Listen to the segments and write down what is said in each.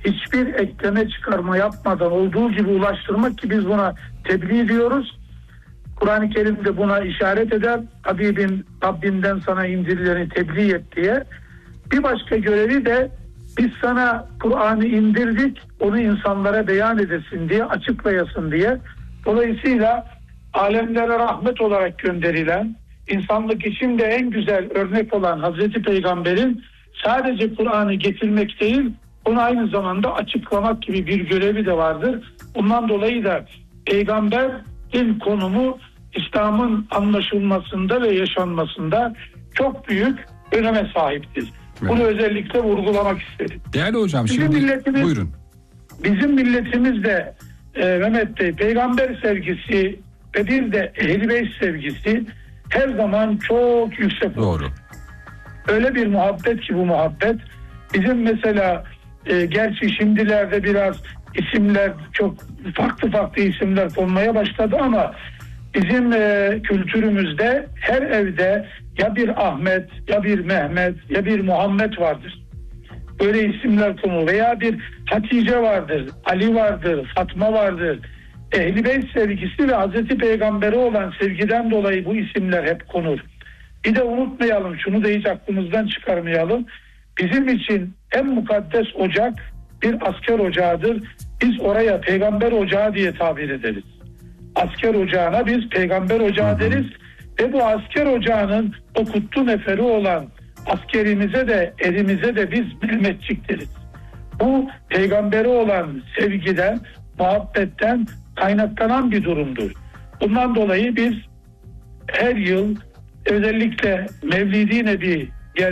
hiçbir ekleme çıkarma yapmadan olduğu gibi ulaştırmak ki biz buna tebliğ diyoruz. Kur'an-ı Kerim'de buna işaret eder. Habibim Rabbimden sana indirileni tebliğ et diye. Bir başka görevi de biz sana Kur'an'ı indirdik, onu insanlara beyan edesin diye, açıklayasın diye. Dolayısıyla alemlere rahmet olarak gönderilen, insanlık için de en güzel örnek olan Hazreti Peygamber'in sadece Kur'an'ı getirmek değil, onu aynı zamanda açıklamak gibi bir görevi de vardır. Bundan dolayı da Peygamber'in konumu İslam'ın anlaşılmasında ve yaşanmasında çok büyük öneme sahiptir. Bunu özellikle vurgulamak istedim. Değerli hocam, buyurun. Bizim milletimiz de Mehmet Bey, peygamber sevgisi ve bir de Ehl-i Beyt sevgisi her zaman çok yüksek. Doğru. Öyle bir muhabbet ki bu muhabbet. Bizim mesela gerçi şimdilerde biraz isimler çok farklı isimler konmaya başladı ama bizim kültürümüzde her evde ya bir Ahmet, ya bir Mehmet, ya bir Muhammed vardır. Böyle isimler konulur. Veya bir Hatice vardır, Ali vardır, Fatma vardır. Ehl-i Beyt sevgisi ve Hazreti Peygamber'e olan sevgiden dolayı bu isimler hep konur. Bir de unutmayalım, şunu da hiç aklımızdan çıkarmayalım. Bizim için en mukaddes ocak bir asker ocağıdır. Biz oraya peygamber ocağı diye tabir ederiz. Asker ocağına biz peygamber ocağı deriz ve bu asker ocağının o kutlu neferi olan askerimize de erimize de biz Mehmetçik deriz. Bu peygambere olan sevgiden, muhabbetten kaynaklanan bir durumdur. Bundan dolayı biz her yıl özellikle Mevlid-i Nebi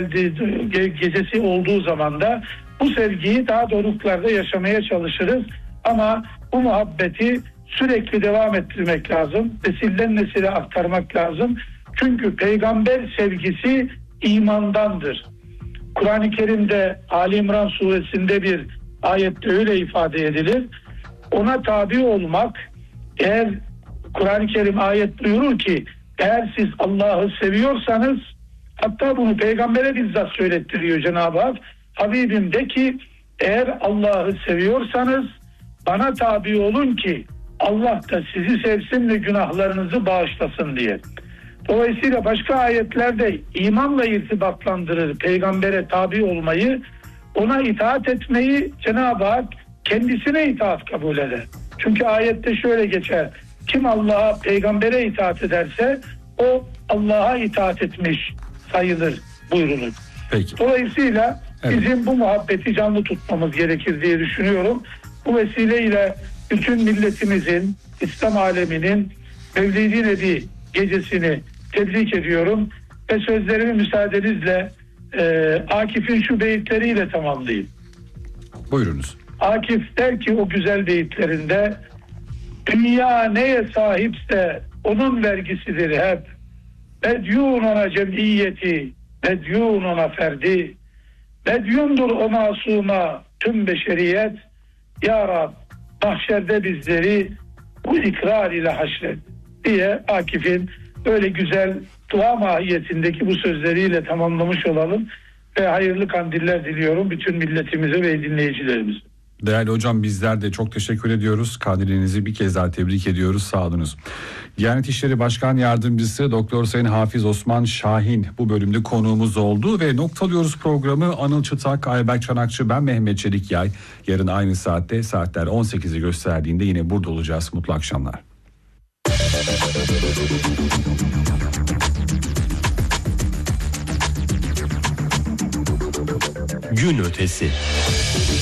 gecesi olduğu zaman da bu sevgiyi daha doruklarda yaşamaya çalışırız. Ama bu muhabbeti sürekli devam ettirmek lazım. Nesilden nesile aktarmak lazım. Çünkü peygamber sevgisi imandandır. Kur'an-ı Kerim'de Ali İmran suresinde bir ayette öyle ifade edilir. Ona tabi olmak, eğer Kur'an-ı Kerim ayet buyurur ki eğer siz Allah'ı seviyorsanız, hatta bunu peygambere bizzat söylettiriyor Cenab-ı Hak. Habibim de ki eğer Allah'ı seviyorsanız bana tabi olun ki Allah da sizi sevsin ve günahlarınızı bağışlasın diye. Dolayısıyla başka ayetlerde imanla irtibatlandırır peygambere tabi olmayı, ona itaat etmeyi Cenab-ı Hak kendisine itaat kabul eder. Çünkü ayette şöyle geçer: kim Allah'a, peygambere itaat ederse o Allah'a itaat etmiş sayılır buyurulur. Peki. Dolayısıyla bizim bu muhabbeti canlı tutmamız gerekir diye düşünüyorum. Bu vesileyle bütün milletimizin, İslam aleminin Mevlid-i Nebi gecesini tebrik ediyorum ve sözlerimi müsaadenizle Akif'in şu beyitleriyle tamamlayayım. Buyurunuz. Akif der ki o güzel beyitlerinde, dünya neye sahipse onun vergisidir hep. Medyun ona cemiyeti, medyun ona ferdi, medyundur o masuma tüm beşeriyet. Ya Rab, mahşerde bizleri bu ikrar ile haşret diye Akif'in öyle güzel dua mahiyetindeki bu sözleriyle tamamlamış olalım ve hayırlı kandiller diliyorum bütün milletimize ve dinleyicilerimize. Değerli hocam, bizler de çok teşekkür ediyoruz. Kandilinizi bir kez daha tebrik ediyoruz. Sağ olunuz. Diyanet İşleri Başkan Yardımcısı Doktor Sayın Hafız Osman Şahin bu bölümde konuğumuz oldu ve noktalıyoruz programı. Anıl Çıtak, Ayberk Çanakçı, ben Mehmet Çelikyay. Yarın aynı saatte, saatler 18'i gösterdiğinde yine burada olacağız. Mutlu akşamlar. Gün ötesi.